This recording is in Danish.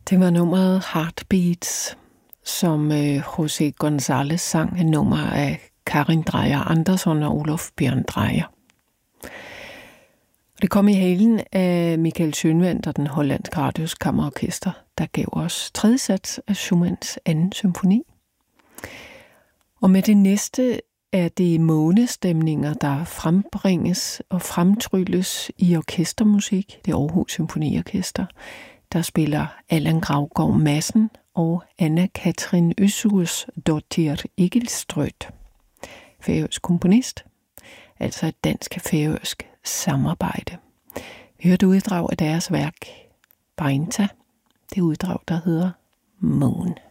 Det var nummeret Heartbeats, som José González sang, et nummer af Karin Dreyer Andersson og Olof Bjørn Dreyer. Det kom i halen af Michael Schønwandt og den hollandske Radios Kammerorkester, der gav os tredje sats af Schumanns anden symfoni. Og med det næste er det månestemninger, der frembringes og fremtrylles i orkestermusik. Det er Aarhus Symfoniorkester, der spiller Allan Gravgaard Madsen og Anna-Katrin Øssursdottir Egilstrøt. Færøsk komponist, altså et dansk-færøsk samarbejde. Vi hørte uddrag af deres værk Beinta, det uddrag, der hedder Moon.